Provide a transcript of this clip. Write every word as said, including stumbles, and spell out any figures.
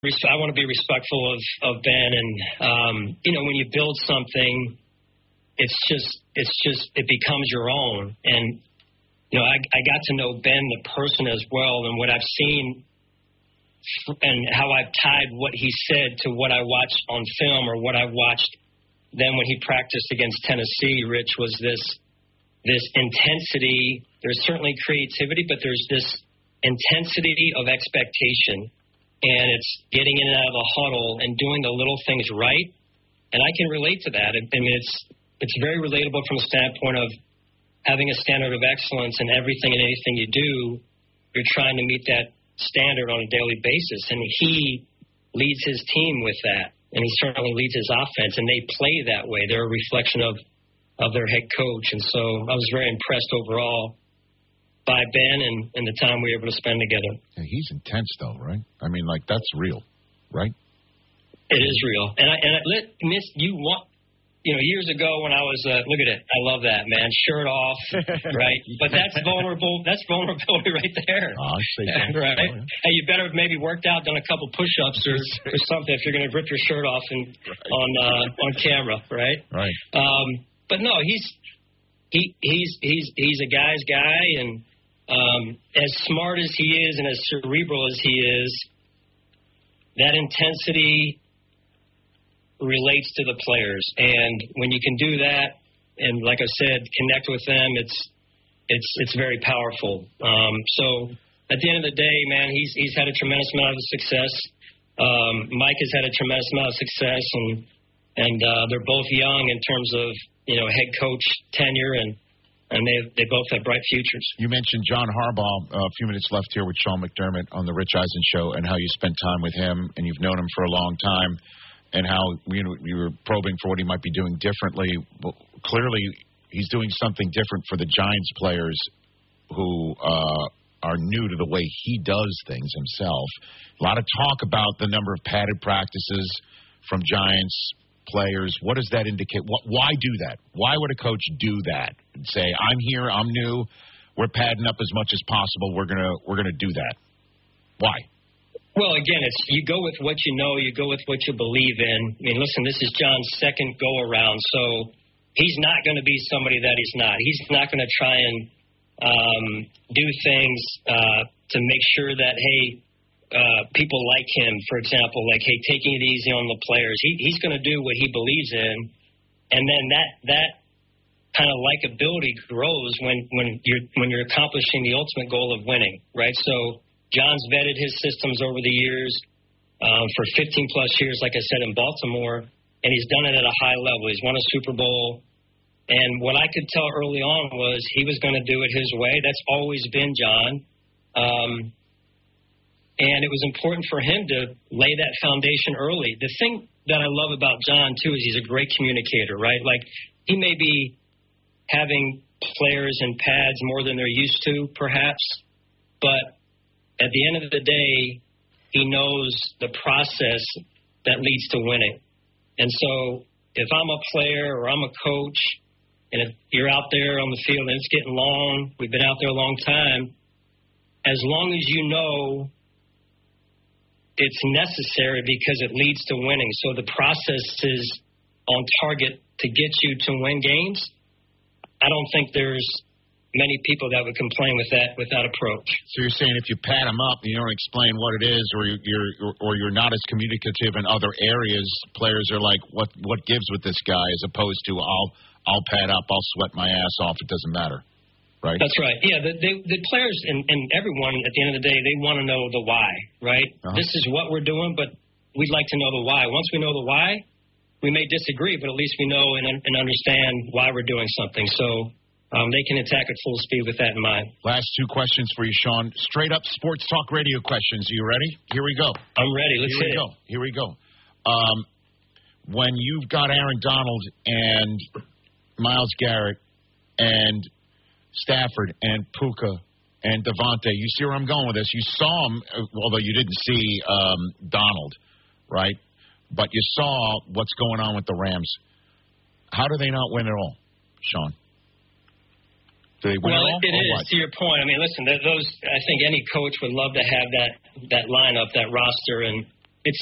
I want to be respectful of, of Ben, and um, you know, when you build something, it's just it's just it becomes your own. And you know, I, I got to know Ben, the person, as well, and what I've seen, and how I've tied what he said to what I watched on film or what I watched then when he practiced against Tennessee. Rich, was this this intensity. There's certainly creativity, but there's this intensity of expectation. And it's getting in and out of the huddle and doing the little things right. And I can relate to that. I mean, it's it's very relatable from the standpoint of having a standard of excellence in everything and anything you do. You're trying to meet that standard on a daily basis. And he leads his team with that. And he certainly leads his offense. And they play that way. They're a reflection of, of their head coach. And so I was very impressed overall by Ben and, and the time we were able to spend together. Yeah, he's intense, though, right? I mean, like, that's real, right? It is real. And I, and I let miss you want, you know, years ago when I was, uh, look at it, I love that, man, shirt off, right? But that's vulnerable. That's vulnerability right there. Oh, I see that. Right? Oh, yeah. And you better have maybe worked out, done a couple push-ups or, or something if you're going to rip your shirt off and, right. on uh, on camera, right? Right. Um, but no, he's he he's he's he's a guy's guy, and Um, as smart as he is and as cerebral as he is, that intensity relates to the players. And when you can do that, and like I said, connect with them, it's it's it's very powerful. Um, so at the end of the day, man, he's he's had a tremendous amount of success. Um, Mike has had a tremendous amount of success, and and uh, they're both young in terms of, you know, head coach tenure, and And they they both have bright futures. You mentioned John Harbaugh. Uh, a few minutes left here with Sean McDermott on the Rich Eisen Show, and how you spent time with him, and you've known him for a long time, and how you know you were probing for what he might be doing differently. Well, clearly, he's doing something different for the Giants players who uh, are new to the way he does things himself. A lot of talk about the number of padded practices from Giants players. What does that indicate? Why do that? Why would a coach do that and say, "I'm here, I'm new, we're padding up as much as possible. We're gonna we're gonna do that"? Why? Well, again, it's you go with what you know, you go with what you believe in. I mean, listen, this is John's second go around, so he's not going to be somebody that he's not. He's not going to try and um, do things uh, to make sure that hey. Uh, people like him, for example, like, hey, taking it easy on the players. He, he's going to do what he believes in, and then that that kind of likability grows when, when you're when you're accomplishing the ultimate goal of winning, right? So John's vetted his systems over the years um, for fifteen plus years, like I said, in Baltimore, and he's done it at a high level. He's won a Super Bowl, and what I could tell early on was he was going to do it his way. That's always been John. Um, And it was important for him to lay that foundation early. The thing that I love about John, too, is he's a great communicator, right? Like, he may be having players in pads more than they're used to, perhaps, but at the end of the day, he knows the process that leads to winning. And so if I'm a player or I'm a coach, and if you're out there on the field and it's getting long, we've been out there a long time, as long as you know it's necessary because it leads to winning. So the process is on target to get you to win games. I don't think there's many people that would complain with that with that approach. So you're saying if you pad them up and you don't explain what it is, or you're or you're not as communicative in other areas, players are like, what what gives with this guy, as opposed to I'll I'll pad up, I'll sweat my ass off, it doesn't matter. Right? That's right. Yeah, the, the, the players and, and everyone, at the end of the day, they want to know the why, right? Uh-huh. This is what we're doing, but we'd like to know the why. Once we know the why, we may disagree, but at least we know and, and understand why we're doing something. So um, they can attack at full speed with that in mind. Last two questions for you, Sean. Straight up sports talk radio questions. Are you ready? Here we go. I'm ready. Let's Here hit we it. go. Here we go. Um, when you've got Aaron Donald and Myles Garrett and Stafford and Puka and Devontae, you see where I'm going with this. You saw him, although you didn't see um, Donald, right? But you saw what's going on with the Rams. How do they not win at all, Sean? Do they win well, at all? it is, what? to your point. I mean, listen, those. I think any coach would love to have that, that lineup, that roster, and